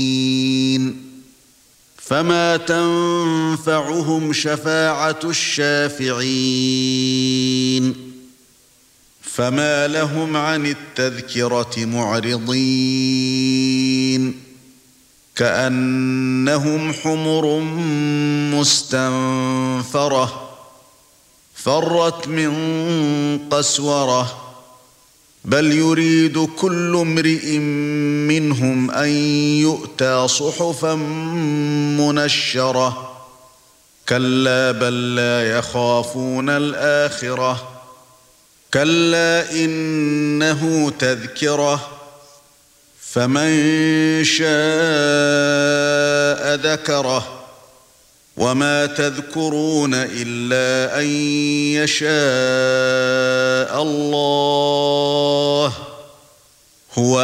فما تنفعهم شفاعة الشافعين فما لهم عن التذكرة معرضين كأنهم حمر مستنفرة فرت من قسورة بل يريد كل امرئ منهم أن يؤتى صحفا منشرة كلا بل لا يخافون الآخرة كلا إنه تذكرة فمن شاء ذكره وما تذكرون إلا أن يشاء الله هو